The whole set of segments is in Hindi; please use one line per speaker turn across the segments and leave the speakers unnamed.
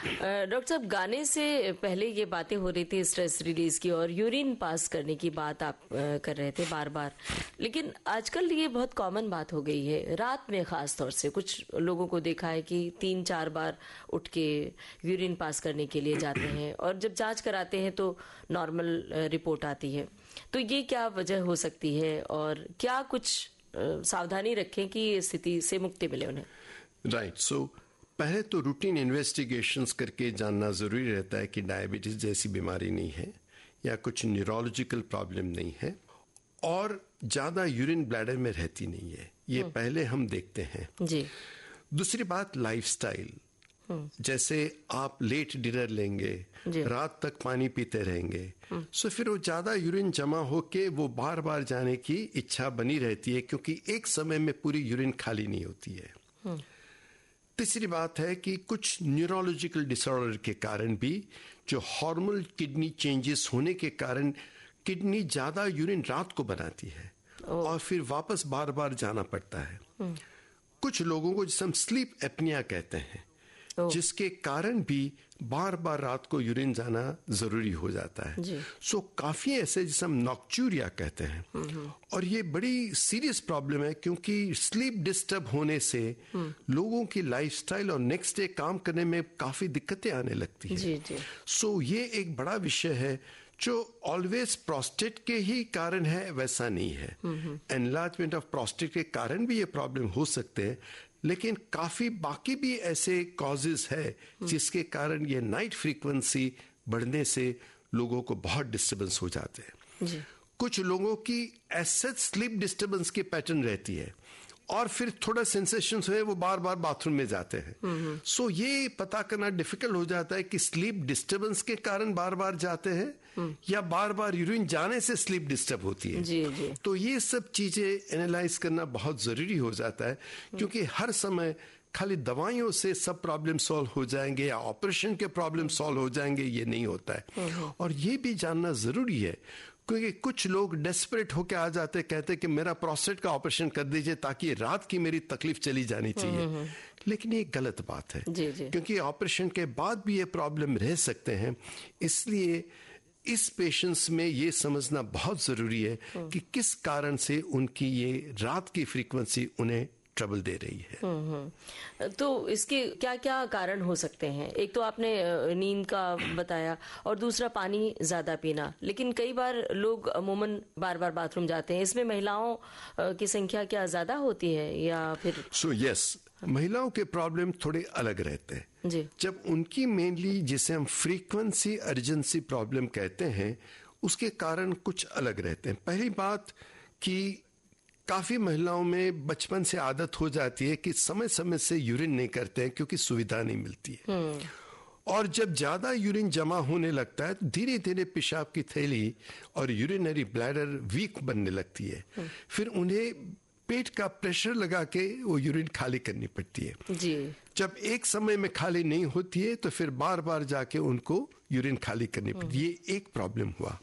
डॉक्टर साहब, गाने से पहले ये बातें हो रही थी स्ट्रेस रिलीज की और यूरिन पास करने की बात आप कर रहे थे बार बार, लेकिन आजकल ये बहुत कॉमन बात हो गई है। रात में खास तौर से कुछ लोगों को देखा है कि 3-4 बार उठ के यूरिन पास करने के लिए जाते हैं और जब जांच कराते हैं तो नॉर्मल रिपोर्ट आती है। तो ये क्या वजह हो सकती है और क्या कुछ सावधानी रखें कि इस स्थिति से मुक्ति मिले उन्हें?
राइट, सो पहले तो रूटीन इन्वेस्टिगेशंस करके जानना जरूरी रहता है कि डायबिटीज जैसी बीमारी नहीं है या कुछ न्यूरोलॉजिकल प्रॉब्लम नहीं है और ज्यादा यूरिन ब्लैडर में रहती नहीं है। ये पहले हम देखते हैं
जी।
दूसरी बात, लाइफस्टाइल। जैसे आप लेट डिनर लेंगे, रात तक पानी पीते रहेंगे, सो फिर वो ज्यादा यूरिन जमा होके वो बार बार जाने की इच्छा बनी रहती है क्योंकि एक समय में पूरी यूरिन खाली नहीं होती है। तीसरी बात है कि कुछ न्यूरोलॉजिकल डिसऑर्डर के कारण भी जो हार्मोनल किडनी चेंजेस होने के कारण किडनी ज्यादा यूरिन रात को बनाती है और फिर वापस बार बार जाना पड़ता है। कुछ लोगों को जिसे हम स्लीप एपनिया कहते हैं, जिसके कारण भी बार बार रात को यूरिन जाना जरूरी हो जाता है। सो काफी ऐसे जिसे हम नॉक्चूरिया कहते हैं और ये बड़ी सीरियस प्रॉब्लम है क्योंकि स्लीप डिस्टर्ब होने से लोगों की लाइफस्टाइल और नेक्स्ट डे काम करने में काफी दिक्कतें आने लगती है। सो ये एक बड़ा विषय है जो ऑलवेज प्रोस्टेट के ही कारण है वैसा नहीं है। एनलार्जमेंट ऑफ प्रोस्टेट के कारण भी ये प्रॉब्लम हो सकते हैं, लेकिन काफी बाकी भी ऐसे कॉजेस है जिसके कारण ये नाइट फ्रीक्वेंसी बढ़ने से लोगों को बहुत डिस्टर्बेंस हो जाते हैं। कुछ लोगों की एसेट स्लीप डिस्टर्बेंस की पैटर्न रहती है और फिर थोड़ा सेंसेशंस हुए वो बार बार बाथरूम में जाते हैं। सो ये पता करना डिफिकल्ट हो जाता है कि स्लीप डिस्टर्बेंस के कारण बार बार जाते हैं या बार बार यूरिन जाने से स्लीप डिस्टर्ब होती है।
जी।
तो ये सब चीजें एनालाइज करना बहुत जरूरी हो जाता है क्योंकि हर समय खाली दवाइयों से सब प्रॉब्लम सॉल्व हो जाएंगे या ऑपरेशन के प्रॉब्लम सॉल्व हो जाएंगे, ये नहीं होता है। और ये भी जानना जरूरी है क्योंकि कुछ लोग डेस्परेट होकर आ जाते, कहते कि मेरा प्रोस्टेट का ऑपरेशन कर दीजिए ताकि रात की मेरी तकलीफ चली जानी चाहिए। लेकिन ये गलत बात है क्योंकि ऑपरेशन के बाद भी ये प्रॉब्लम रह सकते हैं। इसलिए इस पेशेंट्स में ये समझना बहुत जरूरी है कि किस कारण से उनकी ये रात की फ्रीक्वेंसी उन्हें ट्रबल दे रही है।
तो इसके क्या क्या कारण हो सकते हैं? एक तो आपने नींद का बताया और दूसरा पानी ज्यादा पीना, लेकिन कई बार लोग अमूमन बार बार बाथरूम जाते हैं। इसमें महिलाओं की संख्या क्या ज्यादा होती है या फिर?
यस, महिलाओं के प्रॉब्लम थोड़े अलग रहते हैं
जी।
जब उनकी मेनली जिसे हम फ्रीक्वेंसी अर्जेंसी प्रॉब्लम कहते हैं उसके कारण कुछ अलग रहते हैं। पहली बात कि काफी महिलाओं में बचपन से आदत हो जाती है कि समय समय से यूरिन नहीं करते हैं क्योंकि सुविधा नहीं मिलती है और जब ज्यादा यूरिन जमा होने लगता है तो धीरे धीरे पेशाब की थैली और यूरिनरी ब्लैडर वीक बनने लगती है। फिर उन्हें पेट का प्रेशर लगा के वो यूरिन खाली करनी पड़ती है
जी।
जब एक समय में खाली नहीं होती है तो फिर बार बार जाके उनको यूरिन खाली करनी पड़ती है। ये एक प्रॉब्लम हुआ।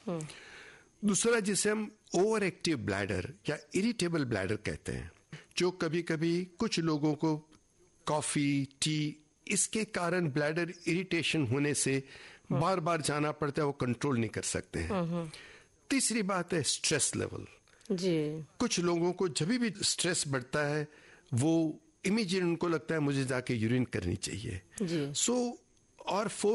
दूसरा जिसे हम ओवर एक्टिव ब्लैडर या इरिटेबल ब्लैडर कहते हैं, जो कभी कभी कुछ लोगों को कॉफी टी इसके कारण ब्लैडर इरिटेशन होने से बार बार जाना पड़ता है, वो कंट्रोल नहीं कर सकते हैं। तीसरी बात है स्ट्रेस लेवल
जी।
कुछ लोगों को जब भी स्ट्रेस बढ़ता है वो इमीडिएट उनको लगता है मुझे जाके यूरिन करनी चाहिए।
जी।
सो और